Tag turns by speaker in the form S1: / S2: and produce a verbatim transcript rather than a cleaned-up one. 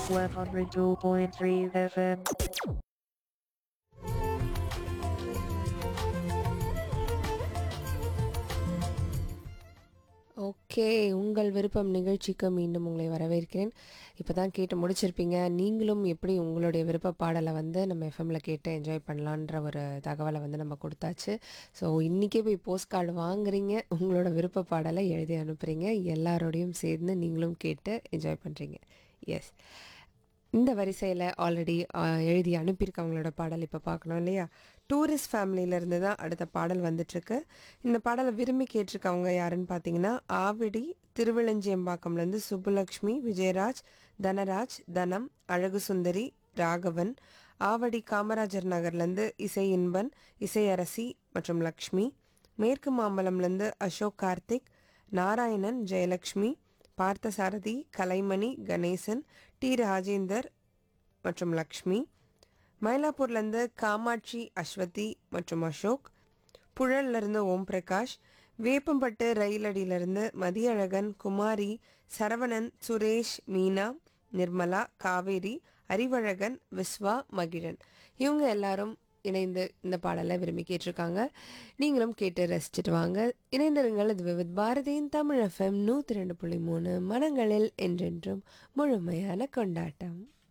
S1: one oh two point three F M.
S2: Okay. உங்கள் விருப்பம் நிகழ்ச்சிக்கு மீண்டும் உங்களை வரவேற்கிறேன். இப்ப தான் கேட்டு முடிச்சிருப்பீங்க. நீங்களும் எப்படி உங்களுடைய விருப்ப பாடல வந்து நம்ம எஃப்எம்ல கேட்டு என்ஜாய் பண்ணலான்ற ஒரு தகவல வந்து நம்ம குடுத்தாச்சு. ஸோ இன்னைக்கே போய் போஸ்ட் கார்டு வாங்குறீங்க. உங்களோட விருப்ப பாடல எழுதி அனுப்புறீங்க. எல்லாரோடையும் சேர்ந்து நீங்களும் கேட்டு என்ஜாய் பண்றீங்க. எஸ். இந்த வரிசையில ஆல்ரெடி அ எழுதி அனுப்பியிருக்கவங்களோட பாடல் இப்ப பார்க்கணும் இல்லையா? டூரிஸ்ட் ஃபேமிலியிலேருந்து தான் அடுத்த பாடல் வந்துட்டுருக்கு. இந்த பாடல விரும்பி கேட்டிருக்கவங்க யாருன்னு பார்த்தீங்கன்னா, ஆவிடி திருவிழஞ்சியம்பாக்கம்லேருந்து சுப்புலக்ஷ்மி, விஜயராஜ், தனராஜ், தனம், அழகுசுந்தரி, ராகவன், ஆவடி காமராஜர் நகர்லேருந்து இசை இன்பன், இசையரசி மற்றும் லக்ஷ்மி, மேற்கு மாம்பலம்லேருந்து அசோக் கார்த்திக், நாராயணன், ஜெயலக்ஷ்மி, பார்த்தசாரதி, கலைமணி, கணேசன், டி ராஜேந்தர் மற்றும் லக்ஷ்மி, மயிலாப்பூர்லேருந்து காமாட்சி, அஸ்வதி மற்றும் அசோக், புழல்லேருந்து ஓம் பிரகாஷ், வேப்பம்பட்டு ரயிலடியிலேருந்து மதியழகன், குமாரி, சரவணன், சுரேஷ், மீனா, நிர்மலா, காவேரி, அறிவழகன், விஸ்வா, மகிழன் இவங்க எல்லாரும் இணைந்து இந்த பாடலை விரும்பி கேட்டிருக்காங்க. நீங்களும் கேட்டு ரசிச்சுட்டு வாங்க. இணைந்திருங்கள். இது விவித் பாரதியின் தமிழ் எஃப்எம் நூற்றி ரெண்டு புள்ளி மூணு மனங்களில் என்றென்றும் முழுமையான கொண்டாட்டம்.